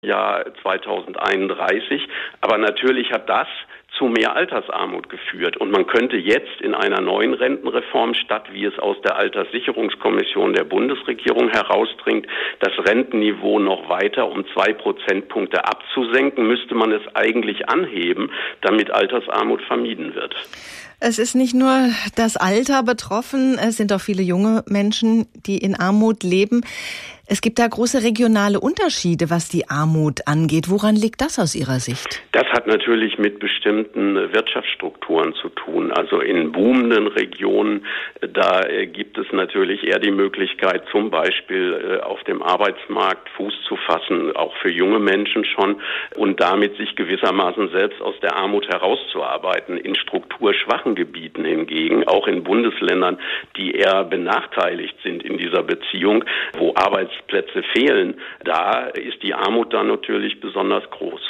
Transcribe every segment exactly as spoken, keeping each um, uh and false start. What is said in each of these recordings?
Jahr zweitausendeinunddreißig. Aber natürlich hat das zu mehr Altersarmut geführt. Und man könnte jetzt in einer neuen Rentenreform, statt wie es aus der Alterssicherungskommission der Bundesregierung herausdringt, das Rentenniveau noch weiter um zwei Prozentpunkte abzusenken, müsste man es eigentlich anheben, damit Altersarmut vermieden wird. Es ist nicht nur das Alter betroffen, es sind auch viele junge Menschen, die in Armut leben. Es gibt da große regionale Unterschiede, was die Armut angeht. Woran liegt das aus Ihrer Sicht? Das hat natürlich mit bestimmten Wirtschaftsstrukturen zu tun. Also in boomenden Regionen, da gibt es natürlich eher die Möglichkeit, zum Beispiel auf dem Arbeitsmarkt Fuß zu fassen, auch für junge Menschen schon, und damit sich gewissermaßen selbst aus der Armut herauszuarbeiten. In strukturschwachen Gebieten hingegen, auch in Bundesländern, die eher benachteiligt sind in dieser Beziehung, wo Arbeits Plätze fehlen, da ist die Armut dann natürlich besonders groß.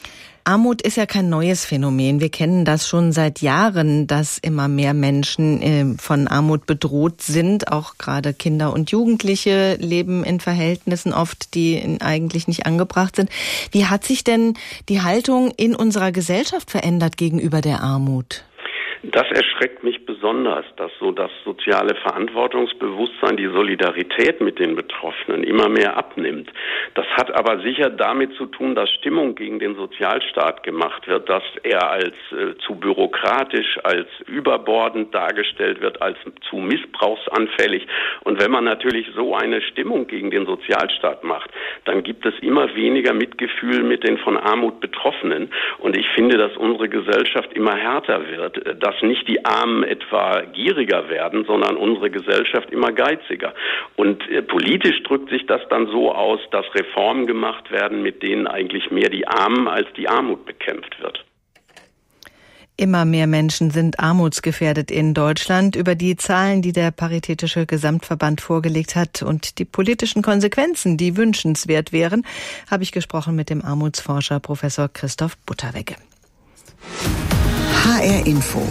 Armut ist ja kein neues Phänomen. Wir kennen das schon seit Jahren, dass immer mehr Menschen äh, von Armut bedroht sind. Auch gerade Kinder und Jugendliche leben in Verhältnissen oft, die eigentlich nicht angebracht sind. Wie hat sich denn die Haltung in unserer Gesellschaft verändert gegenüber der Armut? Das erschreckt mich besonders, dass so das soziale Verantwortungsbewusstsein, die Solidarität mit den Betroffenen immer mehr abnimmt. Das hat aber sicher damit zu tun, dass Stimmung gegen den Sozialstaat gemacht wird, dass er als äh, zu bürokratisch, als überbordend dargestellt wird, als zu missbrauchsanfällig. Und wenn man natürlich so eine Stimmung gegen den Sozialstaat macht, dann gibt es immer weniger Mitgefühl mit den von Armut Betroffenen. Und ich finde, dass unsere Gesellschaft immer härter wird, dass nicht die Armen etwa gieriger werden, sondern unsere Gesellschaft immer geiziger. Und äh, politisch drückt sich das dann so aus, dass Reformen gemacht werden, mit denen eigentlich mehr die Armen als die Armut bekämpft wird. Immer mehr Menschen sind armutsgefährdet in Deutschland. Über die Zahlen, die der Paritätische Gesamtverband vorgelegt hat und die politischen Konsequenzen, die wünschenswert wären, habe ich gesprochen mit dem Armutsforscher Professor Christoph Butterwegge. H R Info.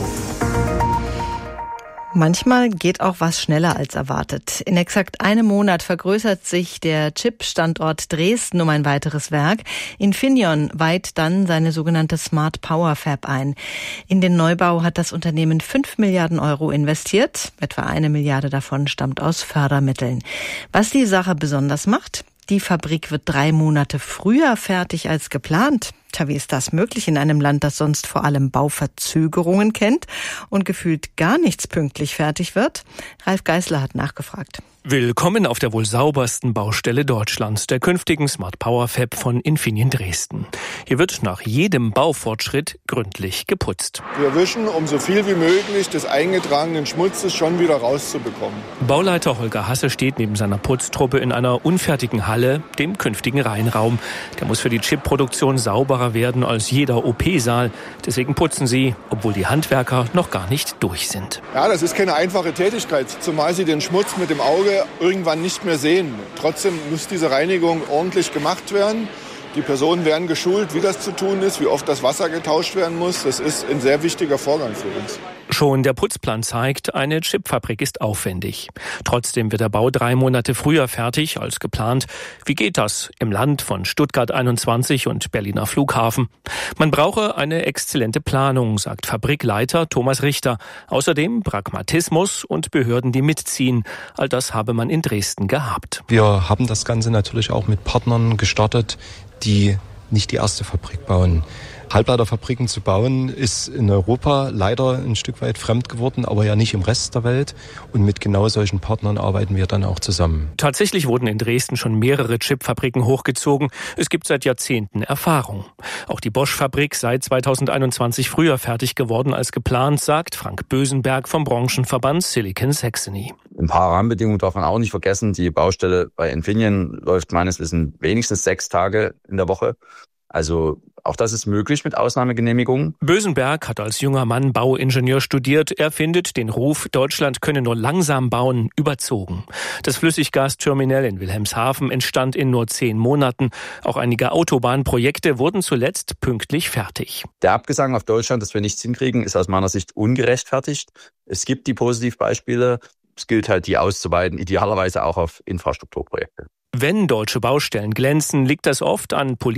Manchmal geht auch was schneller als erwartet. In exakt einem Monat vergrößert sich der Chip-Standort Dresden um ein weiteres Werk. Infineon weiht dann seine sogenannte Smart Power Fab ein. In den Neubau hat das Unternehmen fünf Milliarden Euro investiert. Etwa eine Milliarde davon stammt aus Fördermitteln. Was die Sache besonders macht: Die Fabrik wird drei Monate früher fertig als geplant. Tja, wie ist das möglich in einem Land, das sonst vor allem Bauverzögerungen kennt und gefühlt gar nichts pünktlich fertig wird? Ralf Geißler hat nachgefragt. Willkommen auf der wohl saubersten Baustelle Deutschlands, der künftigen Smart Power Fab von Infineon Dresden. Hier wird nach jedem Baufortschritt gründlich geputzt. Wir wischen, um so viel wie möglich des eingetragenen Schmutzes schon wieder rauszubekommen. Bauleiter Holger Hasse steht neben seiner Putztruppe in einer unfertigen Halle, dem künftigen Reihenraum. Der muss für die Chipproduktion sauberer werden als jeder O P-Saal. Deswegen putzen sie, obwohl die Handwerker noch gar nicht durch sind. Ja, das ist keine einfache Tätigkeit, zumal sie den Schmutz mit dem Auge irgendwann nicht mehr sehen. Trotzdem muss diese Reinigung ordentlich gemacht werden. Die Personen werden geschult, wie das zu tun ist, wie oft das Wasser getauscht werden muss. Das ist ein sehr wichtiger Vorgang für uns. Schon der Putzplan zeigt, eine Chipfabrik ist aufwendig. Trotzdem wird der Bau drei Monate früher fertig als geplant. Wie geht das im Land von Stuttgart einundzwanzig und Berliner Flughafen? Man brauche eine exzellente Planung, sagt Fabrikleiter Thomas Richter. Außerdem Pragmatismus und Behörden, die mitziehen. All das habe man in Dresden gehabt. Wir haben das Ganze natürlich auch mit Partnern gestartet, die nicht die erste Fabrik bauen. Halbleiterfabriken zu bauen, ist in Europa leider ein Stück weit fremd geworden, aber ja nicht im Rest der Welt. Und mit genau solchen Partnern arbeiten wir dann auch zusammen. Tatsächlich wurden in Dresden schon mehrere Chipfabriken hochgezogen. Es gibt seit Jahrzehnten Erfahrung. Auch die Bosch-Fabrik sei zweitausendeinundzwanzig früher fertig geworden als geplant, sagt Frank Bösenberg vom Branchenverband Silicon Saxony. Ein paar Rahmenbedingungen darf man auch nicht vergessen. Die Baustelle bei Infineon läuft meines Wissens wenigstens sechs Tage in der Woche. Also auch das ist möglich mit Ausnahmegenehmigungen. Bösenberg hat als junger Mann Bauingenieur studiert. Er findet den Ruf, Deutschland könne nur langsam bauen, überzogen. Das Flüssiggasterminal in Wilhelmshaven entstand in nur zehn Monaten. Auch einige Autobahnprojekte wurden zuletzt pünktlich fertig. Der Abgesang auf Deutschland, dass wir nichts hinkriegen, ist aus meiner Sicht ungerechtfertigt. Es gibt die Positivbeispiele. Es gilt halt, die auszuweiten, idealerweise auch auf Infrastrukturprojekte. Wenn deutsche Baustellen glänzen, liegt das oft an politischen